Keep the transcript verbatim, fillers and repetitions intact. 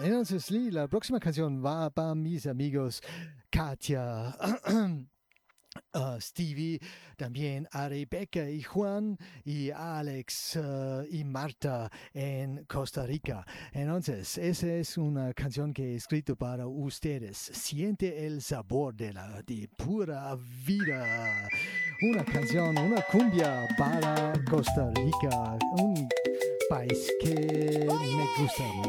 Entonces, Lee, la próxima canción va para mis amigos Katia, uh, Stevie, también a Rebeca y Juan y Alex uh, y Marta en Costa Rica. Entonces, esa es una canción que he escrito para ustedes. Siente el sabor de la de pura vida. Una canción, una cumbia para Costa Rica, un país que me gusta